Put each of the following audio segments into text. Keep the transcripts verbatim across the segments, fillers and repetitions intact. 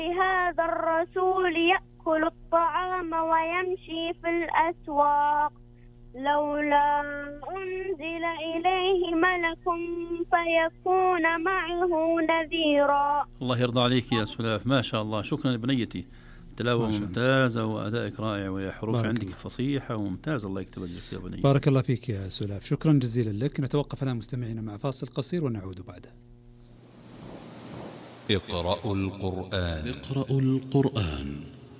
هذا الرسول يأكل الطعام ويمشي في الأسواق لولا أنزل إليه ملك فيكون معه نذيرا. الله يرضى عليك يا سلاف، ما شاء الله، شكرا لبنيتي، تلاوة ممتازة وأدائك رائع ويا حروف عندك الله. فصيحة وممتازة، الله يكتب لك يا بني. بارك الله فيك يا سلاف، شكرا جزيلا لك. نتوقف الآن مستمعينا مع فاصل قصير ونعود بعده. اقرأوا القرآن. اقرأوا القرآن.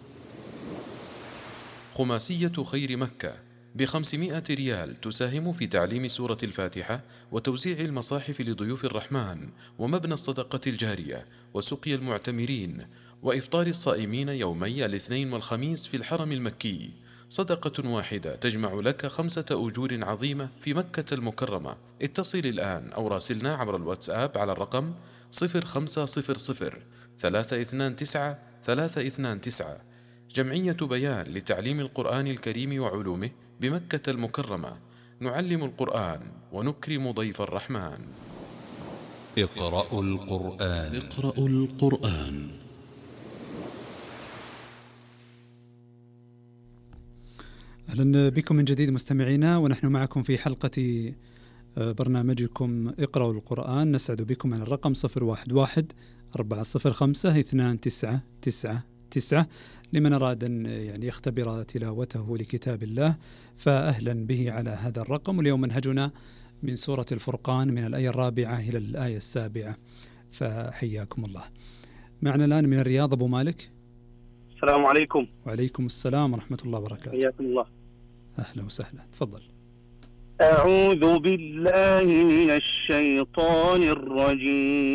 خماسية خير مكة بخمسمائة ريال تساهم في تعليم سورة الفاتحة وتوزيع المصاحف لضيوف الرحمن ومبنى الصدقة الجارية وسقي المعتمرين وإفطار الصائمين يومي الاثنين والخميس في الحرم المكي. صدقة واحدة تجمع لك خمسة أجور عظيمة في مكة المكرمة. اتصل الآن أو راسلنا عبر الواتساب على الرقم صفر خمسة صفر صفر ثلاثة اثنان تسعة ثلاثة اثنان تسعة. جمعية بيان لتعليم القرآن الكريم وعلومه بمكة المكرمة. نعلم القرآن ونكرم ضيف الرحمن. اقرأوا القرآن. اقرأوا القرآن. أهلا بكم من جديد مستمعينا، ونحن معكم في حلقة برنامجكم اقرأوا القرآن. نسعد بكم على الرقم صفر واحد واحد أربعة صفر خمسة اثنان تسعة تسعة تسعة لمن أراد أن يعني يختبر تلاوته لكتاب الله، فأهلا به على هذا الرقم. واليوم منهجنا من سورة الفرقان من الآية الرابعة إلى الآية السابعة، فحياكم الله. معنا الآن من الرياض أبو مالك. السلام عليكم. وعليكم السلام ورحمة الله وبركاته. حياكم الله. أهلا وسهلا، تفضل. أعوذ بالله من الشيطان الرجيم.